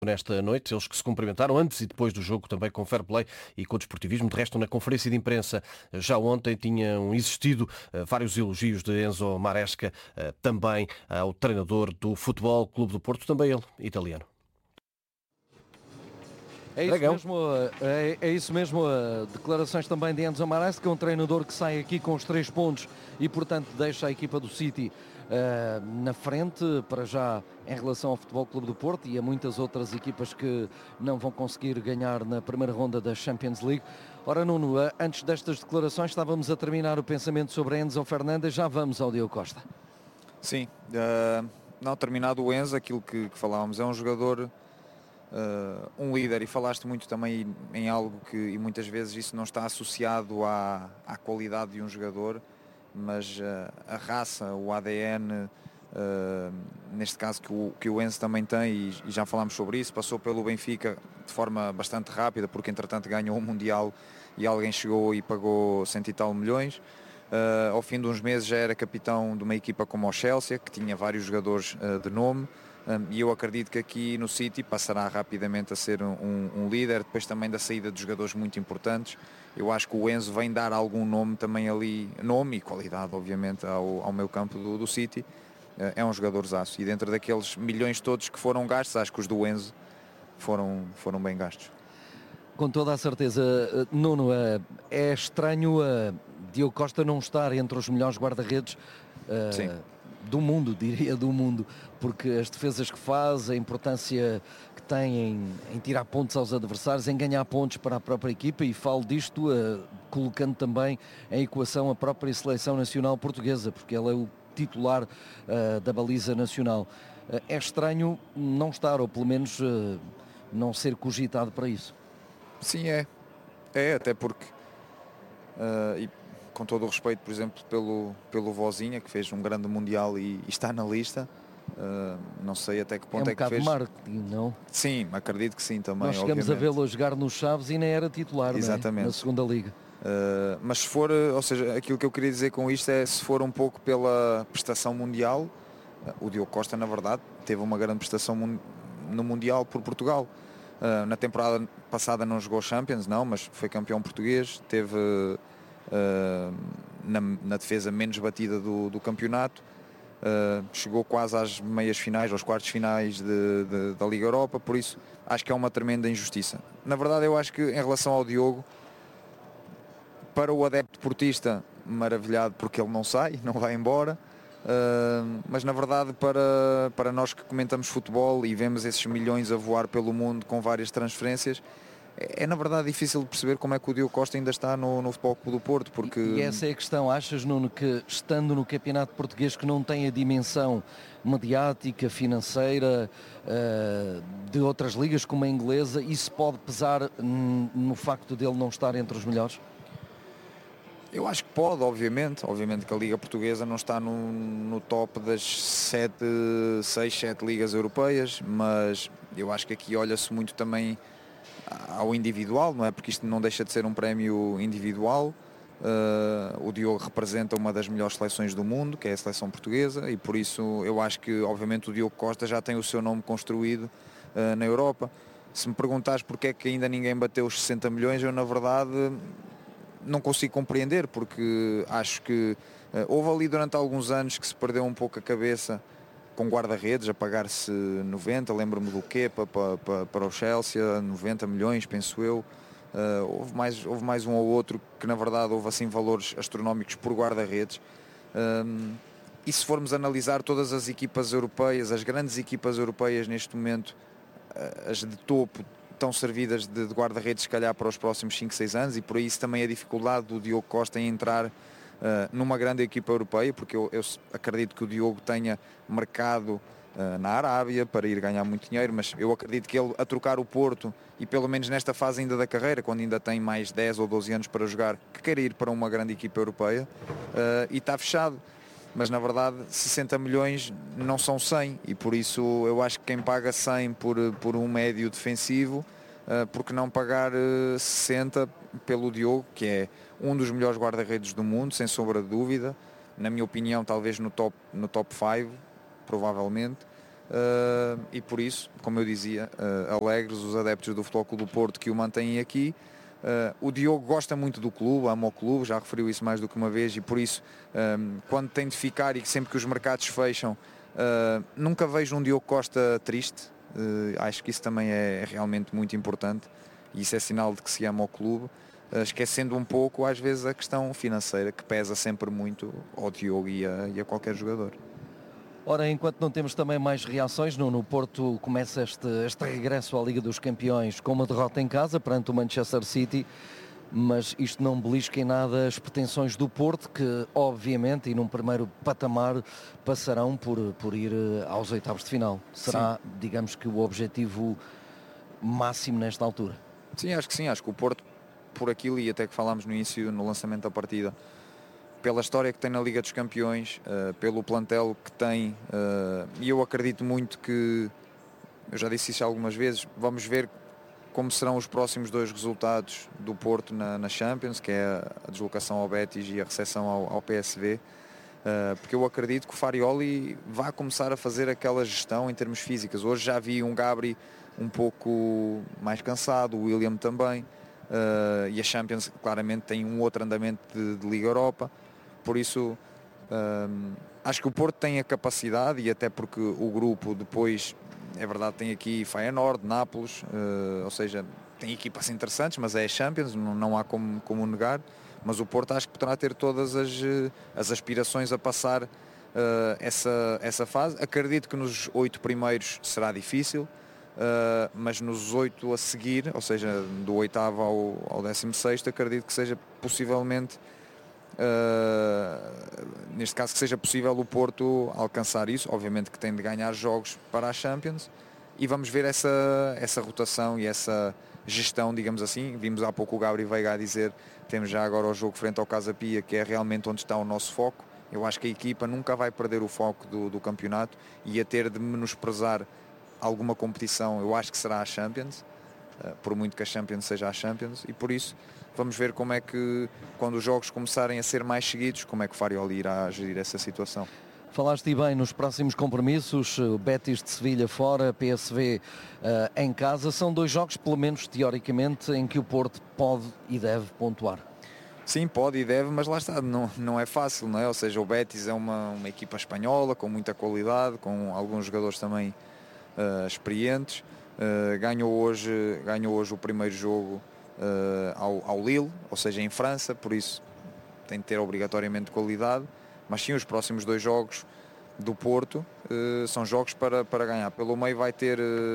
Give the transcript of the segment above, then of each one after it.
Nesta noite, eles que se cumprimentaram antes e depois do jogo também com fair play e com desportivismo. De resto, na conferência de imprensa já ontem tinham existido vários elogios de Enzo Maresca, também ao treinador do Futebol Clube do Porto, também ele, italiano. É isso Dragão. mesmo, declarações também de Enzo Maresca, um treinador que sai aqui com os 3 pontos e, portanto, deixa a equipa do City na frente, para já, em relação ao Futebol Clube do Porto e a muitas outras equipas que não vão conseguir ganhar na primeira ronda da Champions League. Ora, Nuno, antes destas declarações estávamos a terminar o pensamento sobre Enzo Fernandes, já vamos ao Diogo Costa. Sim, não terminado o Enzo, aquilo que falávamos, é um jogador, um líder, e falaste muito também em algo que, e muitas vezes isso não está associado à qualidade de um jogador, mas a raça, o ADN, neste caso que o Enzo também tem, e já falámos sobre isso, passou pelo Benfica de forma bastante rápida, porque entretanto ganhou o Mundial e alguém chegou e pagou 100 e tal milhões. Ao fim de uns meses já era capitão de uma equipa como o Chelsea, que tinha vários jogadores de nome, e eu acredito que aqui no City passará rapidamente a ser um líder, depois também da saída de jogadores muito importantes. Eu acho que o Enzo vem dar algum nome também ali, nome e qualidade obviamente ao meio campo do City. É um jogadorzaço, e dentro daqueles milhões todos que foram gastos, acho que os do Enzo foram bem gastos. Com toda a certeza, Nuno, é estranho Diogo Costa não estar entre os melhores guarda-redes do mundo, diria do mundo, porque as defesas que faz, a importância que tem em tirar pontos aos adversários, em ganhar pontos para a própria equipa, e falo disto colocando também em equação a própria seleção nacional portuguesa, porque ele é o titular da baliza nacional. É estranho não estar, ou pelo menos não ser cogitado para isso. Sim, é até porque, e com todo o respeito, por exemplo, pelo Vozinha, que fez um grande Mundial e está na lista, não sei até que ponto é que fez. É um bocado de marketing, não? Sim, acredito que sim também. Nós chegamos obviamente a vê-lo a jogar nos Chaves e nem era titular, exatamente, não é? Na segunda liga. Mas se for, ou seja, aquilo que eu queria dizer com isto é, se for um pouco pela prestação mundial, o Diogo Costa na verdade teve uma grande prestação no Mundial por Portugal. Na temporada passada não jogou Champions, não, mas foi campeão português, teve na defesa menos batida do campeonato, chegou quase às meias finais, aos quartos finais da Liga Europa, por isso acho que é uma tremenda injustiça. Na verdade eu acho que em relação ao Diogo, para o adepto portista, maravilhado porque ele não sai, não vai embora, mas na verdade para nós que comentamos futebol e vemos esses milhões a voar pelo mundo com várias transferências, é na verdade difícil de perceber como é que o Diogo Costa ainda está no Futebol Clube do Porto, porque... E essa é a questão. Achas, Nuno, que estando no campeonato português, que não tem a dimensão mediática, financeira de outras ligas como a inglesa, isso pode pesar no facto dele não estar entre os melhores? Eu acho que pode, obviamente que a Liga Portuguesa não está no top das 6, 7 ligas europeias, mas eu acho que aqui olha-se muito também ao individual, não é? Porque isto não deixa de ser um prémio individual. O Diogo representa uma das melhores seleções do mundo, que é a seleção portuguesa, e por isso eu acho que obviamente o Diogo Costa já tem o seu nome construído na Europa. Se me perguntares porque é que ainda ninguém bateu os 60 milhões, eu na verdade não consigo compreender, porque acho que houve ali durante alguns anos que se perdeu um pouco a cabeça com guarda-redes a pagar-se 90, lembro-me do Kepa para o Chelsea, 90 milhões, penso eu. Houve mais um ou outro que na verdade houve assim valores astronómicos por guarda-redes. E se formos analisar todas as equipas europeias, as grandes equipas europeias neste momento, as de topo, estão servidas de guarda-redes se calhar para os próximos 5, 6 anos, e por isso também a dificuldade do Diogo Costa em entrar numa grande equipa europeia, porque eu acredito que o Diogo tenha mercado na Arábia para ir ganhar muito dinheiro, mas eu acredito que ele, a trocar o Porto, e pelo menos nesta fase ainda da carreira, quando ainda tem mais 10 ou 12 anos para jogar, que quer ir para uma grande equipa europeia, e está fechado. Mas na verdade 60 milhões não são 100, e por isso eu acho que quem paga 100 por um médio defensivo, porque não pagar 60 pelo Diogo, que é um dos melhores guarda-redes do mundo, sem sombra de dúvida, na minha opinião talvez no top 5, provavelmente. e por isso, como eu dizia, alegres os adeptos do Futebol Clube do Porto que o mantêm aqui. O Diogo gosta muito do clube, ama o clube, já referiu isso mais do que uma vez, e por isso, quando tem de ficar e sempre que os mercados fecham, nunca vejo um Diogo Costa triste. Acho que isso também é realmente muito importante, e isso é sinal de que se ama o clube, esquecendo um pouco às vezes a questão financeira, que pesa sempre muito ao Diogo e a qualquer jogador. Ora, enquanto não temos também mais reações, no Porto começa este regresso à Liga dos Campeões com uma derrota em casa perante o Manchester City, mas isto não belisca em nada as pretensões do Porto, que obviamente e num primeiro patamar passarão por ir aos oitavos de final. Será, sim, digamos que o objetivo máximo nesta altura? Sim, acho que o Porto, por aquilo e até que falámos no início, no lançamento da partida, pela história que tem na Liga dos Campeões, pelo plantel que tem, e eu acredito muito que, eu já disse isso algumas vezes, vamos ver como serão os próximos 2 resultados do Porto na Champions, que é a deslocação ao Betis e a recepção ao PSV, porque eu acredito que o Farioli vai começar a fazer aquela gestão em termos físicos. Hoje já vi um Gabri um pouco mais cansado, o William também, e a Champions claramente tem um outro andamento de Liga Europa. Por isso, acho que o Porto tem a capacidade, e até porque o grupo depois, é verdade, tem aqui Feyenoord, Nápoles, ou seja, tem equipas interessantes, mas é a Champions, não há como negar. Mas o Porto acho que poderá ter todas as aspirações a passar essa fase. Acredito que nos 8 primeiros será difícil, mas nos 8 a seguir, ou seja, do 8º ao 16º, acredito que seja possivelmente, neste caso, que seja possível o Porto alcançar isso. Obviamente que tem de ganhar jogos para a Champions, e vamos ver essa rotação e essa gestão, digamos assim. Vimos há pouco o Gabriel Veiga a dizer, temos já agora o jogo frente ao Casa Pia, que é realmente onde está o nosso foco. Eu acho que a equipa nunca vai perder o foco do campeonato, e a ter de menosprezar alguma competição, eu acho que será a Champions, por muito que a Champions seja a Champions, e por isso vamos ver como é que, quando os jogos começarem a ser mais seguidos, como é que o Farioli irá gerir essa situação. Falaste bem nos próximos compromissos, Betis de Sevilha fora, PSV em casa. São 2 jogos, pelo menos teoricamente, em que o Porto pode e deve pontuar. Sim, pode e deve, mas lá está, não é fácil, não é? Ou seja, o Betis é uma equipa espanhola com muita qualidade, com alguns jogadores também experientes. Ganhou hoje o primeiro jogo ao Lille, ou seja, em França, por isso tem de ter obrigatoriamente qualidade. Mas sim, os próximos 2 jogos do Porto são jogos para ganhar. Pelo meio vai ter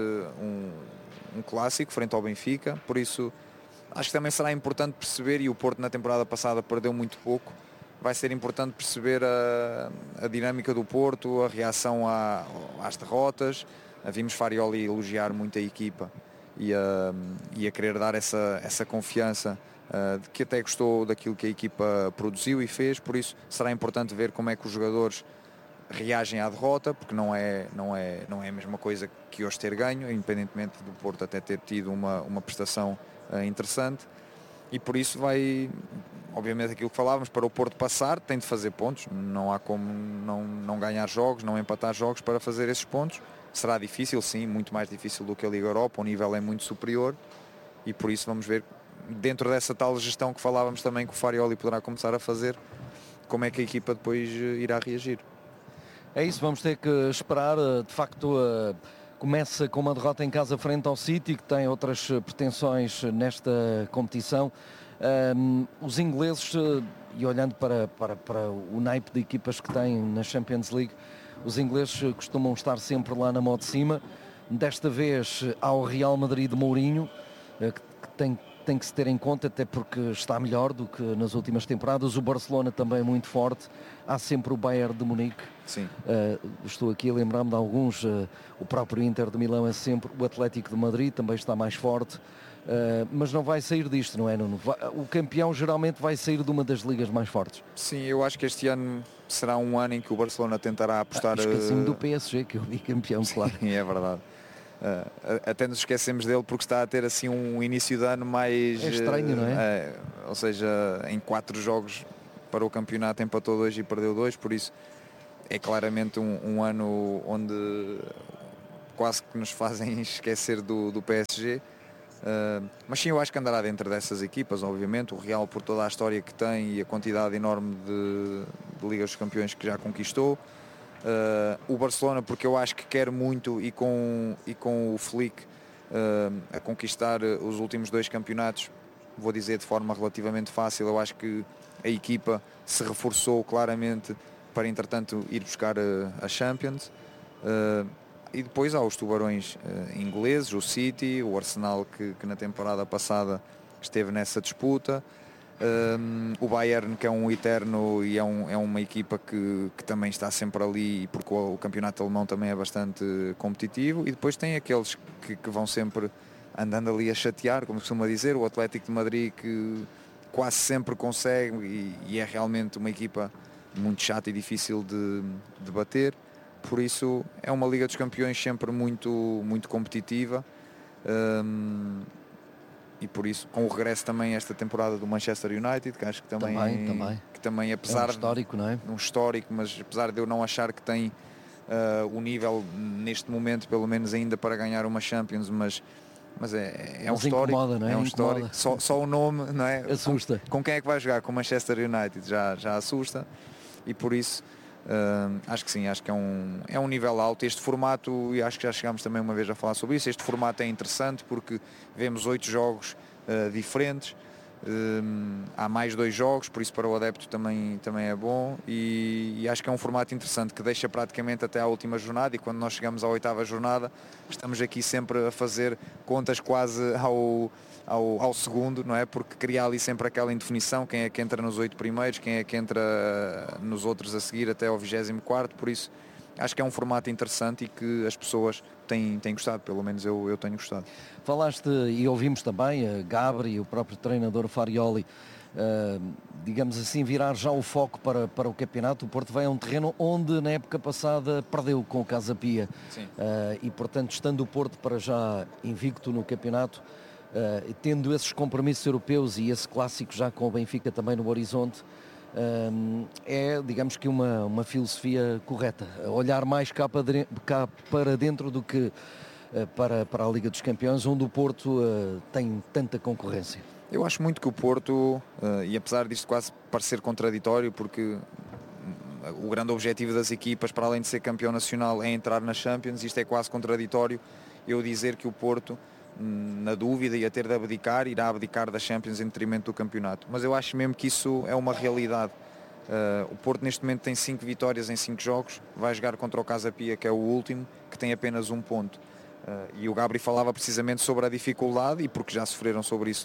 um clássico frente ao Benfica, por isso acho que também será importante perceber, e o Porto na temporada passada perdeu muito pouco, vai ser importante perceber a dinâmica do Porto, a reação às derrotas. Vimos Farioli elogiar muito a equipa e a querer dar essa confiança, de que até gostou daquilo que a equipa produziu e fez. Por isso será importante ver como é que os jogadores reagem à derrota, porque não é a mesma coisa que hoje ter ganho, independentemente do Porto até ter tido uma prestação interessante. E por isso vai, obviamente, aquilo que falávamos, para o Porto passar tem de fazer pontos, não há como não ganhar jogos, não empatar jogos para fazer esses pontos. Será difícil, sim, muito mais difícil do que a Liga Europa, o nível é muito superior, e por isso vamos ver, dentro dessa tal gestão que falávamos também, que o Farioli poderá começar a fazer, como é que a equipa depois irá reagir. É isso, vamos ter que esperar. De facto, começa com uma derrota em casa frente ao City, que tem outras pretensões nesta competição. Os ingleses, e olhando para o naipe de equipas que têm na Champions League, os ingleses costumam estar sempre lá na mão de cima. Desta vez ao Real Madrid de Mourinho, que tem que se ter em conta, até porque está melhor do que nas últimas temporadas. O Barcelona também é muito forte. Há sempre o Bayern de Munique. Sim. Estou aqui a lembrar-me de alguns. O próprio Inter de Milão é sempre. O Atlético de Madrid também está mais forte. Mas não vai sair disto, não é, Nuno? O campeão geralmente vai sair de uma das ligas mais fortes. Sim, eu acho que este ano será um ano em que o Barcelona tentará apostar... Esqueci-me do PSG, que eu vi campeão, claro. Sim, é verdade. Até nos esquecemos dele porque está a ter assim um início de ano mais... É estranho, não é? Ou seja, em 4 jogos para o campeonato empatou 2 e perdeu 2, por isso é claramente um ano quase que nos fazem esquecer do PSG. Mas sim, eu acho que andará dentro dessas equipas, obviamente. O Real, por toda a história que tem e a quantidade enorme de Ligas dos Campeões que já conquistou. O Barcelona, porque eu acho que quer muito, e com o Flick a conquistar os últimos 2 campeonatos, vou dizer de forma relativamente fácil. Eu acho que a equipa se reforçou claramente para, entretanto, ir buscar a Champions. E depois há os tubarões ingleses, o City, o Arsenal, que na temporada passada esteve nessa disputa. O Bayern, que é um eterno e é uma equipa que também está sempre ali, porque o campeonato alemão também é bastante competitivo. E depois tem aqueles que vão sempre andando ali a chatear, como costuma dizer, o Atlético de Madrid, que quase sempre consegue e é realmente uma equipa muito chata e difícil de bater. Por isso é uma Liga dos Campeões sempre muito, muito competitiva. E por isso, com o regresso também esta temporada do Manchester United, que acho que também apesar é um histórico, não é? Um histórico, mas apesar de eu não achar que tem o nível neste momento, pelo menos ainda para ganhar uma Champions, mas é um histórico, incomoda, não é? É um histórico. Só o nome, não é? Assusta. Com quem é que vai jogar? Com o Manchester United já assusta, e por isso acho que sim, acho que é um nível alto este formato, e acho que já chegámos também uma vez a falar sobre isso. Este formato é interessante porque vemos 8 jogos diferentes, há mais 2 jogos, por isso para o adepto também é bom, e acho que é um formato interessante que deixa praticamente até à última jornada, e quando nós chegamos à 8ª jornada estamos aqui sempre a fazer contas quase ao segundo, não é? Porque cria ali sempre aquela indefinição, quem é que entra nos 8 primeiros, quem é que entra nos outros a seguir até ao 24º, por isso acho que é um formato interessante e que as pessoas têm gostado, pelo menos eu tenho gostado. Falaste, e ouvimos também, a Gabri e o próprio treinador Farioli, digamos assim, virar já o foco para o campeonato. O Porto vai a um terreno onde na época passada perdeu com o Casa Pia. E portanto, estando o Porto para já invicto no campeonato, tendo esses compromissos europeus e esse clássico já com o Benfica também no horizonte, é, digamos que uma filosofia correta, olhar mais cá para dentro do que para a Liga dos Campeões, onde o Porto tem tanta concorrência. Eu acho muito que o Porto, e apesar disto quase parecer contraditório, porque o grande objetivo das equipas, para além de ser campeão nacional, é entrar na Champions, isto é quase contraditório eu dizer que o Porto, na dúvida e a ter de abdicar, irá abdicar da Champions em detrimento do campeonato. Mas eu acho mesmo que isso é uma realidade. O Porto neste momento tem 5 vitórias em 5 jogos, vai jogar contra o Casa Pia, que é o último, que tem apenas 1 ponto. E o Gabri falava precisamente sobre a dificuldade, e porque já sofreram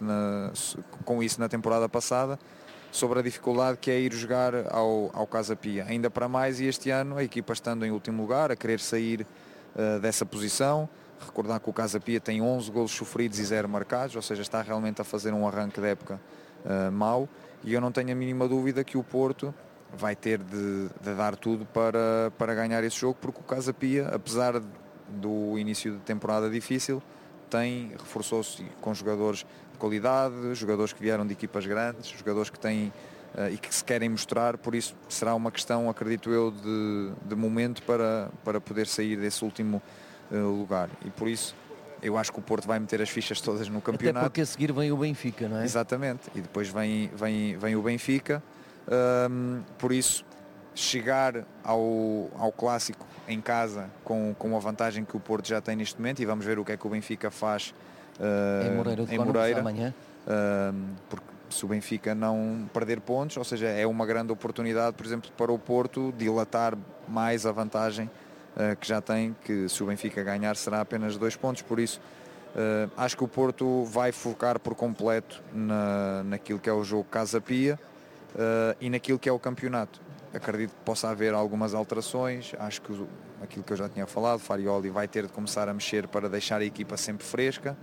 com isso na temporada passada, sobre a dificuldade que é ir jogar ao Casa Pia. Ainda para mais, e este ano a equipa estando em último lugar, a querer sair dessa posição. Recordar que o Casa Pia tem 11 golos sofridos e 0 marcados, ou seja, está realmente a fazer um arranque de época mau, e eu não tenho a mínima dúvida que o Porto vai ter de dar tudo para ganhar esse jogo, porque o Casa Pia, apesar do início de temporada difícil, reforçou-se com jogadores de qualidade, jogadores que vieram de equipas grandes, jogadores que têm e que se querem mostrar. Por isso será uma questão, acredito eu, de momento para poder sair desse último lugar, e por isso eu acho que o Porto vai meter as fichas todas no campeonato. Até porque a seguir vem o Benfica, não é? Exatamente, e depois vem o Benfica, por isso chegar ao clássico em casa com a vantagem que o Porto já tem neste momento, e vamos ver o que é que o Benfica faz em Moreira amanhã, porque se o Benfica não perder pontos, ou seja, é uma grande oportunidade, por exemplo, para o Porto dilatar mais a vantagem que já tem, que se o Benfica ganhar será apenas 2 pontos. Por isso acho que o Porto vai focar por completo naquilo que é o jogo Casa Pia e naquilo que é o campeonato. Acredito que possa haver algumas alterações. Acho que aquilo que eu já tinha falado, Farioli vai ter de começar a mexer para deixar a equipa sempre fresca,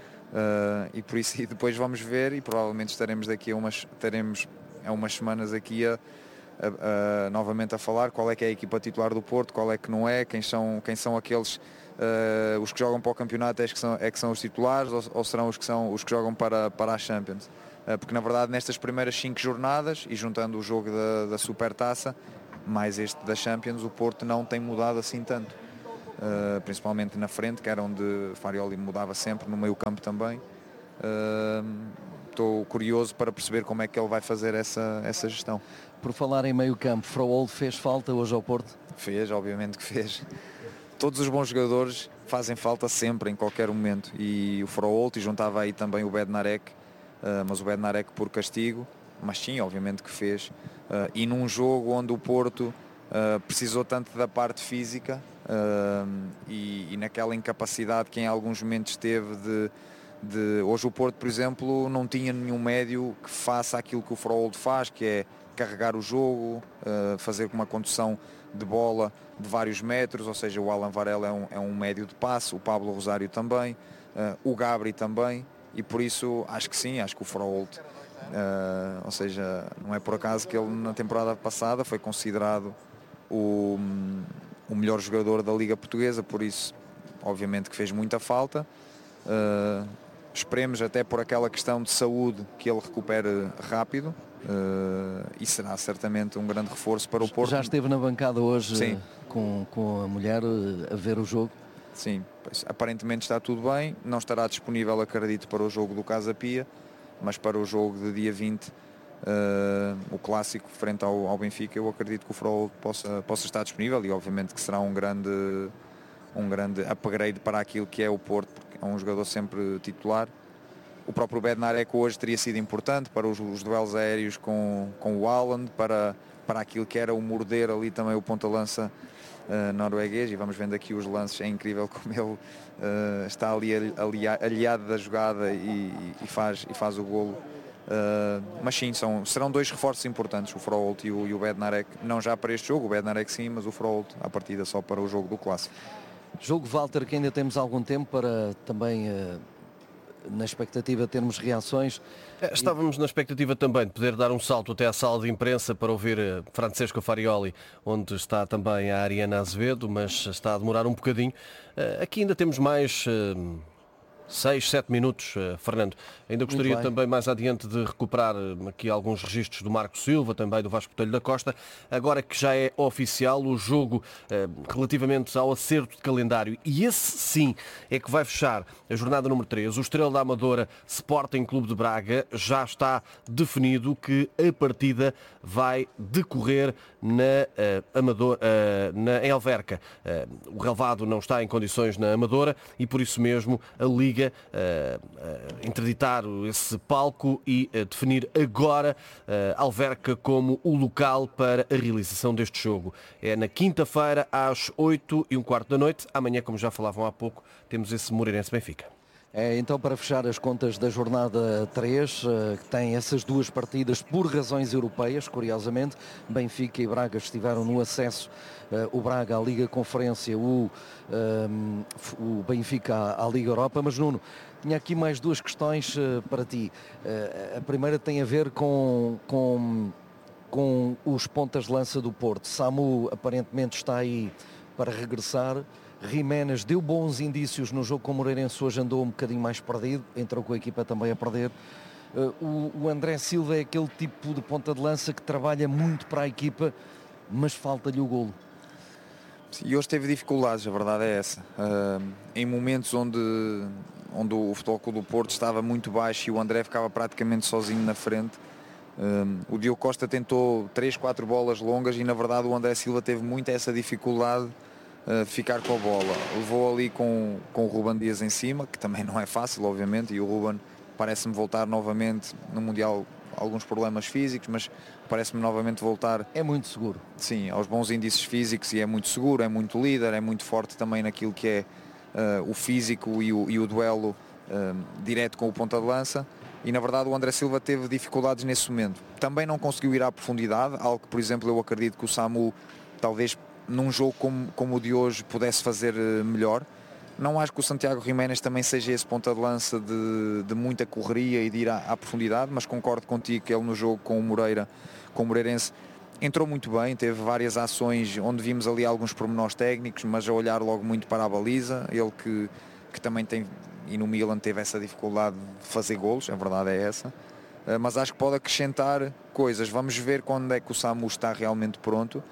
e por isso e depois vamos ver, e provavelmente estaremos daqui a umas semanas aqui novamente a falar qual é que é a equipa titular do Porto, qual é que não é, quem são aqueles os que jogam para o campeonato que são os titulares, ou serão os que jogam para a Champions. Porque na verdade nestas primeiras 5 jornadas, e juntando o jogo da Supertaça mais este da Champions, o Porto não tem mudado assim tanto. principalmente na frente, que era onde Farioli mudava sempre, no meio campo também. Estou curioso para perceber como é que ele vai fazer essa gestão. Por falar em meio campo, Froholt fez falta hoje ao Porto? Fez, obviamente que fez. Todos os bons jogadores fazem falta sempre, em qualquer momento, e o Froholt, e juntava aí também o Bednarek, mas o Bednarek por castigo, mas sim, obviamente que fez. E num jogo onde o Porto precisou tanto da parte física e naquela incapacidade que em alguns momentos teve de... Hoje o Porto, por exemplo, não tinha nenhum médio que faça aquilo que o Froholt faz, que é carregar o jogo, fazer uma condução de bola de vários metros, ou seja, o Alan Varela é um médio de passe, o Pablo Rosário também, o Gabri também, e por isso acho que sim, acho que o Froholt, ou seja, não é por acaso que ele na temporada passada foi considerado o melhor jogador da Liga Portuguesa, por isso obviamente que fez muita falta. Esperemos até por aquela questão de saúde que ele recupere rápido, e será certamente um grande reforço para o Porto. Já esteve na bancada hoje com a mulher a ver o jogo? Sim, aparentemente está tudo bem, não estará disponível, acredito, para o jogo do Casa Pia, mas para o jogo de dia 20, o clássico frente ao Benfica, eu acredito que o Froholt possa estar disponível, e obviamente que será um grande upgrade para aquilo que é o Porto, porque é um jogador sempre titular. O próprio Bednarek hoje teria sido importante para os duelos aéreos com o Haaland, para aquilo que era o morder ali também o ponta-lança norueguês, e vamos vendo aqui os lances, é incrível como ele está ali aliado da jogada e faz o golo. Mas sim, serão dois reforços importantes, o Froholt e o Bednarek, não já para este jogo, o Bednarek sim, mas o Froholt à partida só para o jogo do Clássico. Jogo, Walter, que ainda temos algum tempo para também, na expectativa de termos reações. Estávamos na expectativa também de poder dar um salto até à sala de imprensa para ouvir Francesco Farioli, onde está também a Ariana Azevedo, mas está a demorar um bocadinho. Aqui ainda temos mais 6, 7 minutos, Fernando. Ainda gostaria também mais adiante de recuperar aqui alguns registros do Marco Silva, também do Vasco Botelho da Costa. Agora que já é oficial o jogo relativamente ao acerto de calendário, e esse sim é que vai fechar a jornada número 3. O Estrela da Amadora Sporting Clube de Braga, já está definido que a partida vai decorrer em Alverca. O relvado não está em condições na Amadora e por isso mesmo a Liga interditar esse palco e definir agora Alverca como o local para a realização deste jogo. É na quinta-feira às 8h15 da noite. Amanhã, como já falavam há pouco, temos esse Moreirense Benfica. Então, para fechar as contas da jornada 3, que tem essas duas partidas por razões europeias, curiosamente, Benfica e Braga estiveram no acesso, o Braga à Liga Conferência, o Benfica à Liga Europa. Mas, Nuno, tinha aqui mais duas questões para ti. A primeira tem a ver com os pontas de lança do Porto. Samu aparentemente está aí para regressar. Jiménez deu bons indícios no jogo com o Moreirense, hoje andou um bocadinho mais perdido, entrou com a equipa também a perder. O André Silva é aquele tipo de ponta de lança que trabalha muito para a equipa, mas falta-lhe o golo. E hoje teve dificuldades, a verdade é essa. Em momentos onde o Futebol Clube do Porto estava muito baixo e o André ficava praticamente sozinho na frente, o Diogo Costa tentou 3, 4 bolas longas e na verdade o André Silva teve muito essa dificuldade ficar com a bola. Levou ali com o Ruben Dias em cima, que também não é fácil, obviamente, e o Ruben parece-me voltar novamente no Mundial, alguns problemas físicos, mas parece-me novamente voltar. É muito seguro. Sim, aos bons índices físicos, e é muito seguro, é muito líder, é muito forte também naquilo que é o físico e o duelo direto com o ponta de lança. E na verdade o André Silva teve dificuldades nesse momento. Também não conseguiu ir à profundidade, algo que, por exemplo, eu acredito que o Samu talvez num jogo como o de hoje pudesse fazer melhor. Não acho que o Santiago Jiménez também seja esse ponta de lança de muita correria e de ir à profundidade, mas concordo contigo que ele no jogo com o Moreirense entrou muito bem, teve várias ações onde vimos ali alguns pormenores técnicos, mas a olhar logo muito para a baliza. Ele que também tem, e no Milan teve essa dificuldade de fazer golos, a verdade é essa, mas acho que pode acrescentar coisas. Vamos ver quando é que o Samu está realmente pronto.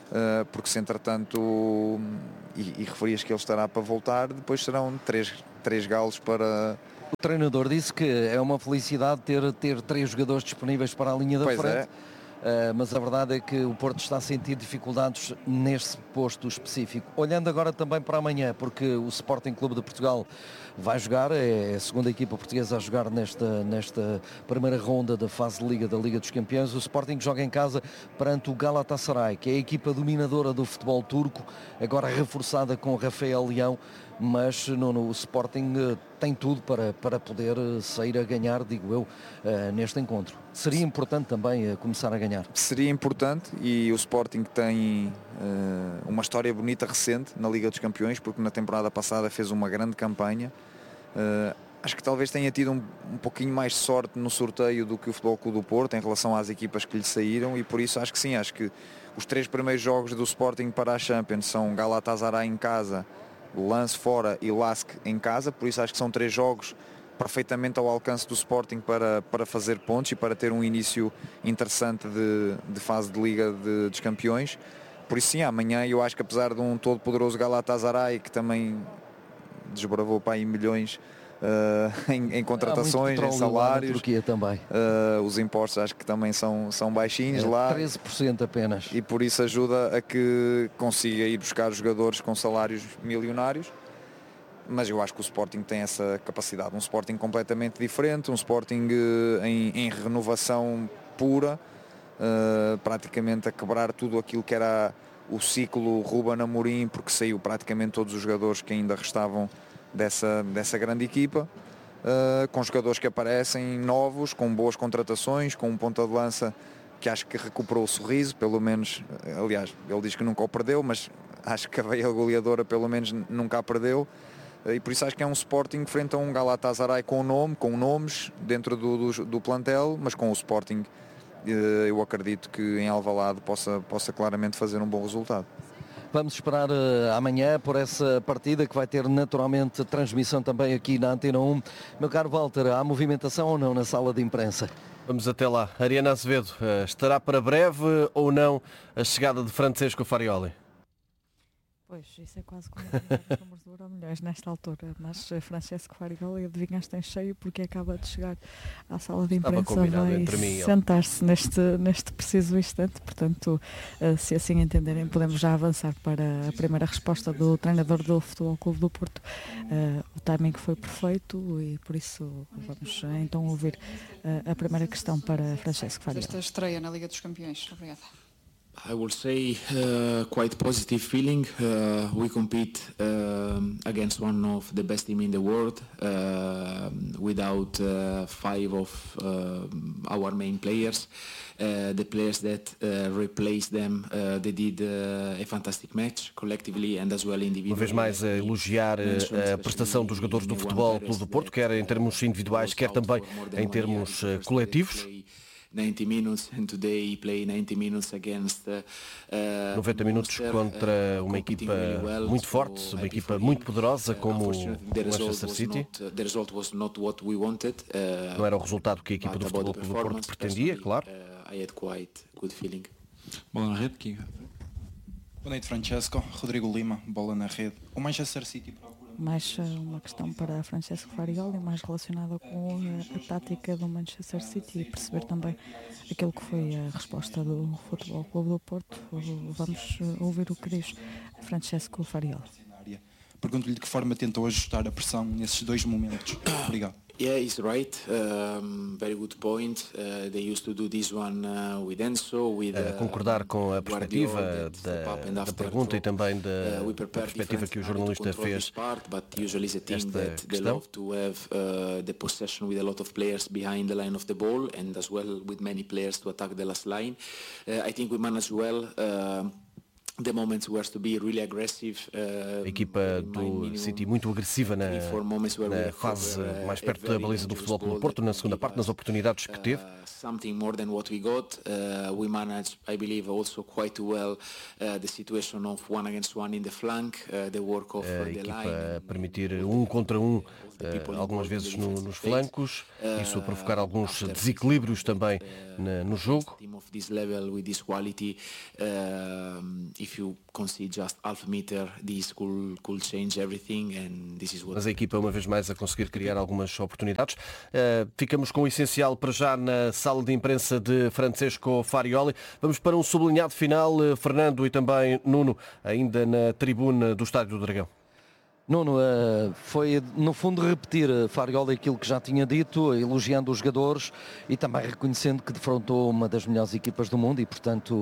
porque se entretanto, e referias que ele estará para voltar, depois serão três galos para... O treinador disse que é uma felicidade ter 3 jogadores disponíveis para a linha da Pois frente. é. Mas a verdade é que o Porto está a sentir dificuldades nesse posto específico. Olhando agora também para amanhã, porque o Sporting Clube de Portugal vai jogar, é a segunda equipa portuguesa a jogar nesta primeira ronda da fase de Liga da Liga dos Campeões. O Sporting joga em casa perante o Galatasaray, que é a equipa dominadora do futebol turco, agora reforçada com Rafael Leão, mas o Sporting tem tudo para poder sair a ganhar, digo eu, neste encontro. Seria importante também começar a ganhar. Seria importante, e o Sporting tem uma história bonita recente na Liga dos Campeões, porque na temporada passada fez uma grande campanha. Acho que talvez tenha tido um pouquinho mais de sorte no sorteio do que o Futebol Clube do Porto em relação às equipas que lhe saíram, e por isso acho que sim, acho que os 3 primeiros jogos do Sporting para a Champions são Galatasaray em casa, Lance fora e Lask em casa, por isso acho que são 3 jogos perfeitamente ao alcance do Sporting para fazer pontos e para ter um início interessante de fase de Liga dos Campeões. Por isso sim, amanhã eu acho que apesar de um todo poderoso Galatasaray, que também desbravou para aí milhões em contratações, em salários, Turquia também. Os impostos acho que também são baixinhos lá, 13% apenas, e por isso ajuda a que consiga ir buscar jogadores com salários milionários. Mas eu acho que o Sporting tem essa capacidade, um Sporting completamente diferente, um Sporting em renovação pura, praticamente a quebrar tudo aquilo que era o ciclo Ruben Amorim, porque saiu praticamente todos os jogadores que ainda restavam dessa grande equipa, com jogadores que aparecem novos, com boas contratações, com um ponta de lança que acho que recuperou o sorriso, pelo menos, aliás, ele diz que nunca o perdeu, mas acho que a veia goleadora pelo menos nunca a perdeu. E por isso acho que é um Sporting frente a um Galatasaray com nomes dentro do plantel, mas com o Sporting eu acredito que em Alvalade possa claramente fazer um bom resultado. Vamos esperar amanhã por essa partida que vai ter naturalmente transmissão também aqui na Antena 1. Meu caro Walter, há movimentação ou não na sala de imprensa? Vamos até lá. Ariana Azevedo, estará para breve ou não a chegada de Francesco Farioli? Pois, isso é quase como os números do Euromilhões nesta altura, mas Francesco Farioli, adivinhaste em cheio, porque acaba de chegar à sala de imprensa, vai sentar-se neste preciso instante, portanto, se assim entenderem, podemos já avançar para a primeira resposta do treinador do Futebol Clube do Porto. O timing foi perfeito e por isso vamos então ouvir a primeira questão para Francesco Farioli. Esta estreia na Liga dos Campeões. Obrigada. I will say quite positive feeling. We compete against one of the best team in the world without 5 of our main players. The players that replaced them, they did a fantastic match collectively and as well individually. Uma vez mais a elogiar a prestação dos jogadores do Futebol Clube do Porto, quer em termos individuais, quer também em termos coletivos. 90 minutes and today he played 90 minutes against 90 minutos contra uma equipa muito forte, uma equipa muito poderosa como o Manchester City. Não era o resultado que a equipa do Futebol Clube do Porto pretendia, claro. Bola na rede, Kika. Boa noite, Francesco. Rodrigo Lima, bola na rede. O Manchester City mais uma questão para Francesco Farioli, mais relacionada com a tática do Manchester City e perceber também aquilo que foi a resposta do Futebol Clube do Porto. Vamos ouvir o que diz Francesco Farioli. Pergunto-lhe de que forma tentou ajustar a pressão nesses 2 momentos. Obrigado. Yeah, he's right. Very good point. They used to do this one with Enzo, with concordar com a perspectiva da pergunta e também da perspectiva que o jornalista fez esta questão. To have the possession with a lot of players behind the line of the ball and as well with many players to attack the last line. I think we managed well A equipa do City muito agressiva na fase mais perto da baliza do Futebol Clube do Porto, na segunda parte, nas oportunidades que teve. Something more than what we got. We managed, I believe, also quite well the situation of 1-against-1 in the flank, the work of the line. A equipa a permitir 1 contra 1 algumas vezes nos flancos, isso a provocar alguns desequilíbrios também no jogo. Mas a equipa uma vez mais a conseguir criar algumas oportunidades. Ficamos com o essencial para já na sala de imprensa de Francesco Farioli. Vamos para um sublinhado final, Fernando e também Nuno, ainda na tribuna do Estádio do Dragão. Nuno, foi no fundo repetir Farioli aquilo que já tinha dito, elogiando os jogadores e também reconhecendo que defrontou uma das melhores equipas do mundo e, portanto,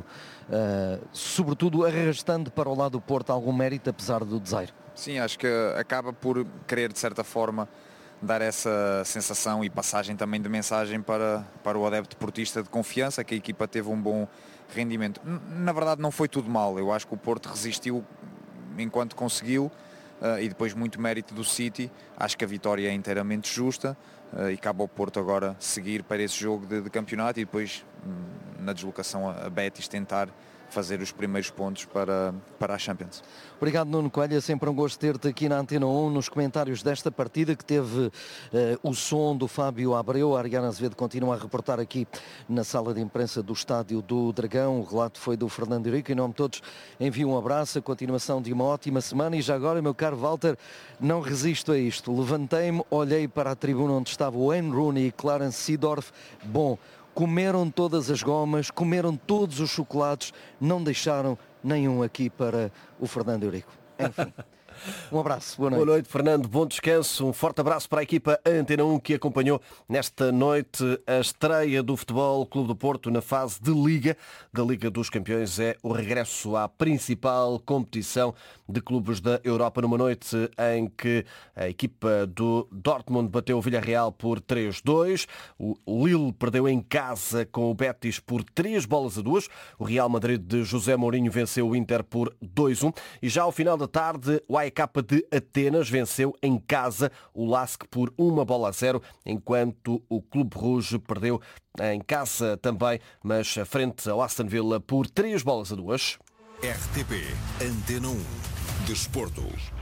sobretudo arrastando para o lado do Porto algum mérito, apesar do desaire. Sim, acho que acaba por querer, de certa forma, dar essa sensação e passagem também de mensagem para o adepto portista de confiança, que a equipa teve um bom rendimento. Na verdade não foi tudo mal, eu acho que o Porto resistiu enquanto conseguiu. E depois muito mérito do City. Acho que a vitória é inteiramente justa e cabe ao Porto agora seguir para esse jogo de campeonato e depois na deslocação a Betis tentar fazer os primeiros pontos para a Champions. Obrigado, Nuno Coelho, é sempre um gosto ter-te aqui na Antena 1 nos comentários desta partida que teve o som do Fábio Abreu. A Ariana Azevedo continua a reportar aqui na sala de imprensa do Estádio do Dragão. O relato foi do Fernando Henrique. Em nome de todos, envio um abraço, a continuação de uma ótima semana e já agora, meu caro Walter, não resisto a isto. Levantei-me, olhei para a tribuna onde estava o Wayne Rooney e Clarence Seedorf. Bom, comeram todas as gomas, comeram todos os chocolates, não deixaram nenhum aqui para o Fernando Eurico. Enfim, um abraço, boa noite. Boa noite, Fernando, bom descanso, um forte abraço para a equipa Antena 1 que acompanhou nesta noite a estreia do Futebol Clube do Porto na fase de Liga, da Liga dos Campeões. É o regresso à principal competição de clubes da Europa, numa noite em que a equipa do Dortmund bateu o Villarreal por 3-2, o Lille perdeu em casa com o Betis por 3-2, o Real Madrid de José Mourinho venceu o Inter por 2-1 e já ao final da tarde o AEK de Atenas venceu em casa o LASK por 1-0, enquanto o Clube Rouge perdeu em casa também, mas frente ao Aston Villa por 3-2. RTP Antena 1 Desporto.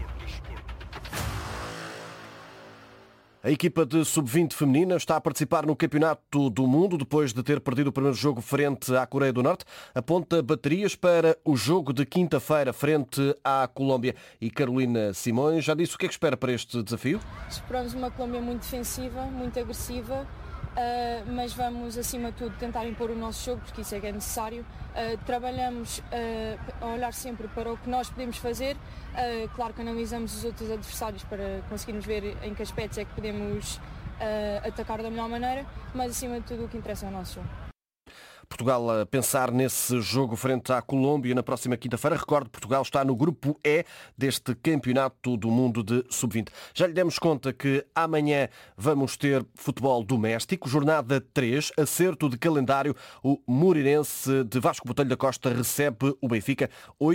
A equipa de sub-20 feminina está a participar no Campeonato do Mundo depois de ter perdido o primeiro jogo frente à Coreia do Norte. Aponta baterias para o jogo de quinta-feira frente à Colômbia. E Carolina Simões já disse o que é que espera para este desafio? Esperamos uma Colômbia muito defensiva, muito agressiva, mas vamos acima de tudo tentar impor o nosso jogo porque isso é que é necessário. Trabalhamos a olhar sempre para o que nós podemos fazer. Claro que analisamos os outros adversários para conseguirmos ver em que aspectos é que podemos atacar da melhor maneira, mas acima de tudo o que interessa é o nosso jogo. Portugal a pensar nesse jogo frente à Colômbia na próxima quinta-feira. Recordo, Portugal está no grupo E deste Campeonato do Mundo de Sub-20. Já lhe demos conta que amanhã vamos ter futebol doméstico, jornada 3, acerto de calendário. O Moreirense de Vasco Botelho da Costa recebe o Benfica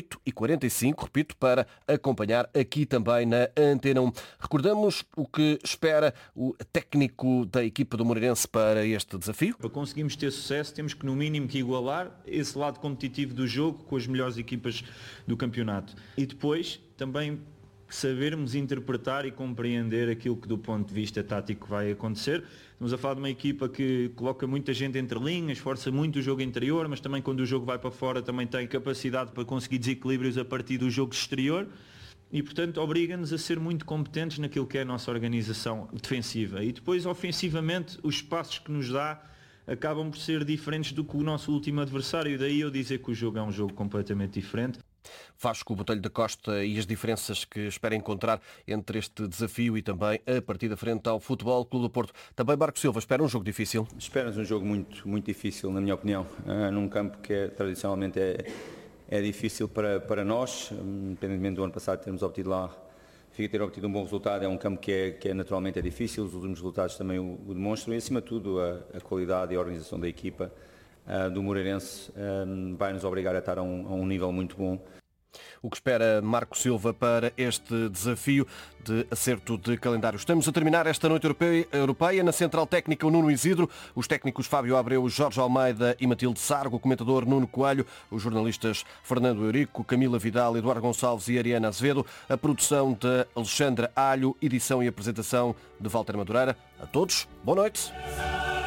8h45, repito, para acompanhar aqui também na Antena 1. Recordamos o que espera o técnico da equipa do Moreirense para este desafio? Para conseguirmos ter sucesso, temos que, no mínimo, que igualar esse lado competitivo do jogo com as melhores equipas do campeonato. E depois, também sabermos interpretar e compreender aquilo que do ponto de vista tático vai acontecer. Estamos a falar de uma equipa que coloca muita gente entre linhas, força muito o jogo interior, mas também quando o jogo vai para fora também tem capacidade para conseguir desequilíbrios a partir do jogo exterior. E, portanto, obriga-nos a ser muito competentes naquilo que é a nossa organização defensiva. E depois, ofensivamente, os espaços que nos dá acabam por ser diferentes do que o nosso último adversário. E daí eu dizer que o jogo é um jogo completamente diferente. Vasco Botelho da Costa e as diferenças que espera encontrar entre este desafio e também a partida frente ao Futebol Clube do Porto. Também Marco Silva espera um jogo difícil. Espera-nos um jogo muito difícil, na minha opinião. Num campo que tradicionalmente é difícil para nós, independentemente do ano passado termos obtido lá, ter obtido um bom resultado. É um campo que naturalmente é difícil, os últimos resultados também o demonstram e, acima de tudo, a qualidade e a organização da equipa do Moreirense vai nos obrigar a estar a um nível muito bom. O que espera Marco Silva para este desafio de acerto de calendário. Estamos a terminar esta noite europeia. Na Central Técnica, o Nuno Isidro, os técnicos Fábio Abreu, Jorge Almeida e Matilde Sargo, o comentador Nuno Coelho, os jornalistas Fernando Eurico, Camila Vidal, Eduardo Gonçalves e Ariana Azevedo, a produção de Alexandra Alho, edição e apresentação de Walter Madureira. A todos, boa noite.